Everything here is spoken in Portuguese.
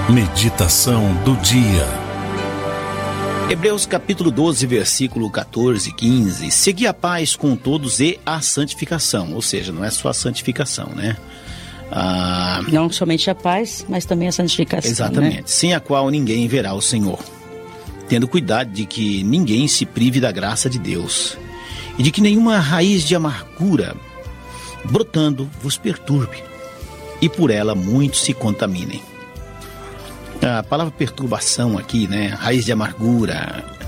Meditação do dia. Hebreus capítulo 12, versículo 14 e 15. Segui a paz com todos e a santificação. Ou seja, não é só a santificação, né? Não somente a paz, mas também a santificação. Exatamente. Né? Sem a qual ninguém verá o Senhor. Tendo cuidado de que ninguém se prive da graça de Deus. E de que nenhuma raiz de amargura brotando vos perturbe. E por ela muitos se contaminem. A palavra perturbação aqui, né? Raiz de amargura,